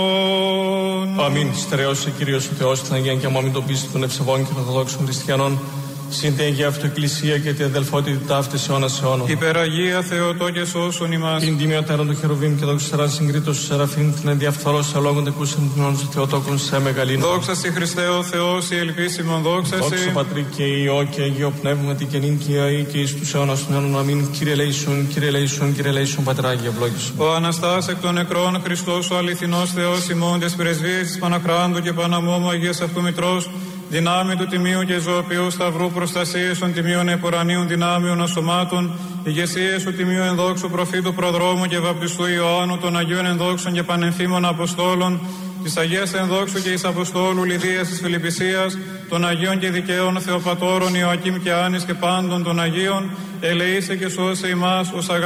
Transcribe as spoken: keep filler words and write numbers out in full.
Αμήν. Στερεώσε Κύριος ο Θεός την Αγία και αμόμη το πίστη των ευσεβών και ορθοδόξων χριστιανών. Συν την Αγία Αυτοεκκλησία και την αδελφότητα ταύτης αιώνας αιώνων. Υπεραγία Θεοτό και σώσον ημάς. Την τιμιωτέρων του Χερουβίμ και δόξα σερά συγκρίτως του Σεραφείμ, την ενδιαφθορός αλόγων τεκούσαν την όνος του Θεοτόκον σε μεγαλύνω. Δόξα σοι Χριστέ ο Θεός, η ελπίσιμον δόξα σοι. Δόξα Πατρί και Υιό και Αγίο Πνεύματι και νυν και αεί και εις τους αιώνας των αιώνων. Αμήν. Κύριε λέησον, Κύριε λέησον, Κύριε λέησον, Πατράγια ευλόγησον. Ο Αναστάς εκ των νεκρών Χριστός ο αληθινός Θεός ημών τες πρεσβείες της Παναχράντου και Παναμόμου Αγίας Αυτού Μητρός, δυνάμει του τιμίου και ζωοποιού σταυρού, προστασίες των τιμίων επουρανίων δυνάμεων ασωμάτων, ηγεσίες του τιμίου ενδόξου προφήτου προδρόμου και βαπτιστού Ιωάννου, των Αγίων ενδόξων και πανεμφήμων Αποστόλων, της Αγίας ενδόξου και εις Αποστόλου Λιδίας της Φιλιππισίας, των Αγίων και δικαίων Θεοπατώρων Ιωακήμ και Άνης και πάντων των Αγίων, ελεήσε και σώσε ημάς ως